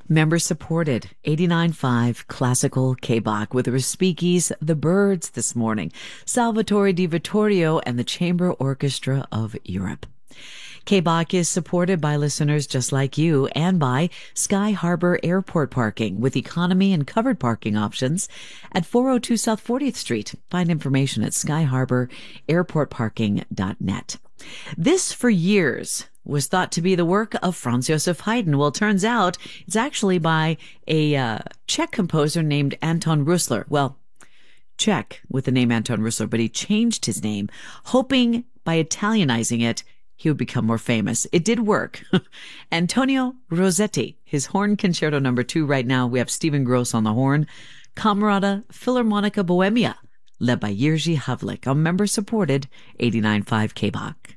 Member supported 89.5 Classical K-Bach with Respighi's The Birds this morning, Salvatore Di Vittorio and the Chamber Orchestra of Europe. K-Bach is supported by listeners just like you and by Sky Harbor Airport Parking with economy and covered parking options at 402 South 40th Street. Find information at skyharbor.airportparking.net. This, for years, was thought to be the work of Franz Joseph Haydn. Well, it turns out it's actually by a Czech composer named Anton Rüssler. Well, Czech with the name Anton Rüssler, but he changed his name, hoping by Italianizing it, he would become more famous. It did work. Antonio Rossetti, his Horn Concerto No. 2 right now. We have Stephen Gross on the horn. Camerata Philharmonica Bohemia, led by Jerzy Havlik, a member-supported 89.5 K-Bach.